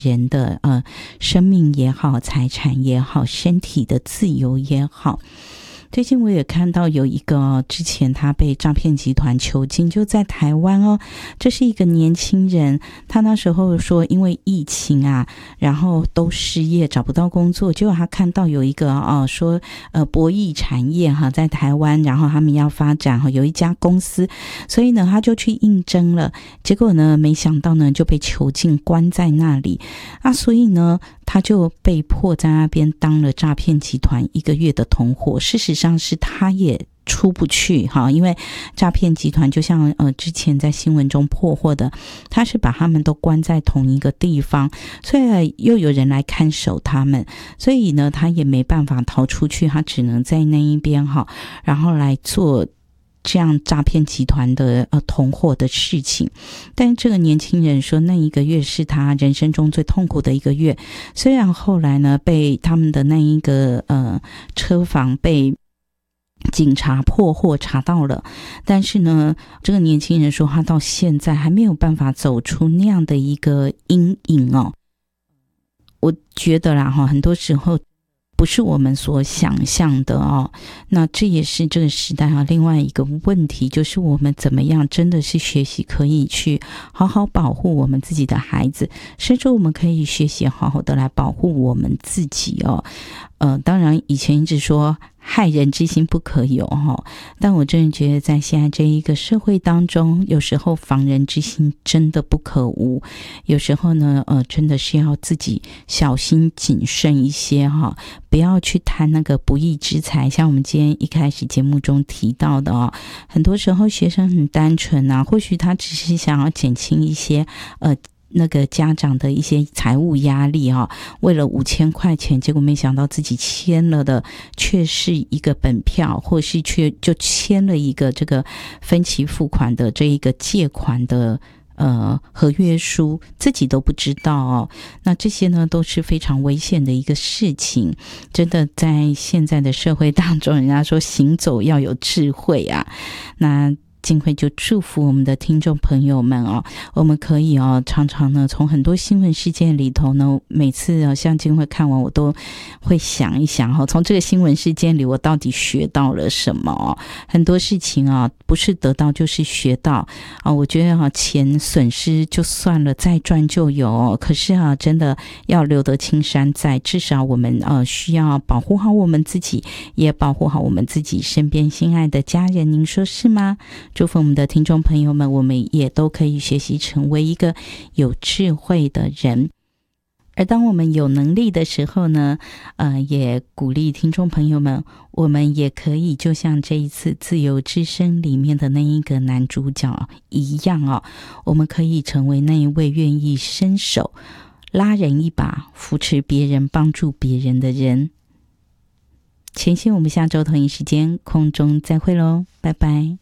人的生命也好，财产也好，身体的自由也好。最近我也看到有一个之前他被诈骗集团囚禁，就在台湾哦。这是一个年轻人，他那时候说因为疫情啊，然后都失业找不到工作，结果他看到有一个说博弈产业哈在台湾，然后他们要发展哈，有一家公司，所以呢他就去应征了，结果呢没想到呢就被囚禁关在那里啊，所以呢他就被迫在那边当了诈骗集团1个月的同伙。事实上是他也出不去哈，因为诈骗集团就像之前在新闻中破获的，他是把他们都关在同一个地方，所以又有人来看守他们，所以呢他也没办法逃出去，他只能在那一边哈，然后来做这样诈骗集团的同伙的事情。但是这个年轻人说那1个月是他人生中最痛苦的1个月，虽然后来呢被他们的那一个车房被警察破获查到了，但是呢这个年轻人说他到现在还没有办法走出那样的一个阴影哦。我觉得啦很多时候不是我们所想象的哦，那这也是这个时代另外一个问题，就是我们怎么样真的是学习可以去好好保护我们自己的孩子，甚至我们可以学习好好的来保护我们自己哦。当然以前一直说害人之心不可有但我真的觉得在现在这一个社会当中，有时候防人之心真的不可无，有时候呢真的是要自己小心谨慎一些不要去贪那个不义之财。像我们今天一开始节目中提到的很多时候学生很单纯啊，或许他只是想要减轻一些那个家长的一些财务压力为了5000块钱，结果没想到自己签了的却是一个本票，或是却就签了一个这个分期付款的这一个借款的合约书，自己都不知道那这些呢都是非常危险的一个事情。真的在现在的社会当中，人家说行走要有智慧啊，那静慧就祝福我们的听众朋友们我们可以常常呢从很多新闻事件里头呢，每次像静慧看完我都会想一想从这个新闻事件里我到底学到了什么很多事情不是得到就是学到我觉得钱损失就算了，再赚就有可是真的要留得青山在，至少我们需要保护好我们自己，也保护好我们自己身边心爱的家人，您说是吗？祝福我们的听众朋友们，我们也都可以学习成为一个有智慧的人。而当我们有能力的时候呢也鼓励听众朋友们，我们也可以就像这一次自由之声里面的那一个男主角一样我们可以成为那一位愿意伸手拉人一把，扶持别人，帮助别人的人。前线我们下周同一时间空中再会咯，拜拜。